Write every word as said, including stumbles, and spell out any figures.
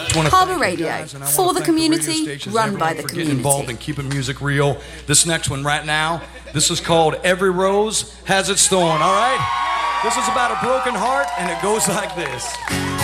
Harbour Radio, for the community, run by the community. Involved in keeping music real. This next one right now, this is called Every Rose Has Its Thorn, all right? This is about a broken heart, and it goes like this.